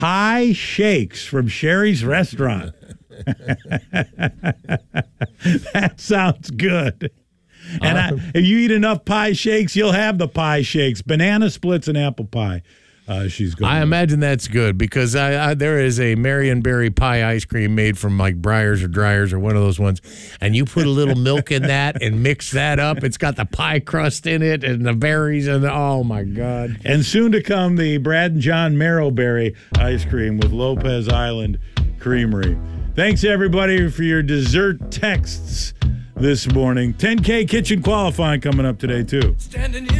pie shakes from Sherry's Restaurant. That sounds good. And if you eat enough pie shakes, you'll have the pie shakes. Banana splits and apple pie. She's good. I imagine that's good because there is a Marionberry pie ice cream made from like Breyers or Dryers or one of those ones, and you put a little milk in that and mix that up. It's got the pie crust in it and the berries and oh my God! And soon to come, the Brad and John Marrowberry ice cream with Lopez Island Creamery. Thanks everybody for your dessert texts this morning. 10K kitchen qualifying coming up today too.